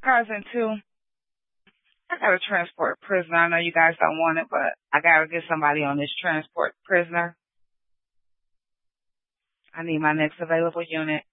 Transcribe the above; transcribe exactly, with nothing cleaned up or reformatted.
cousin too. I gotta transport a prisoner. I know you guys don't want it, but I gotta get somebody on this transport prisoner. I need my next available unit.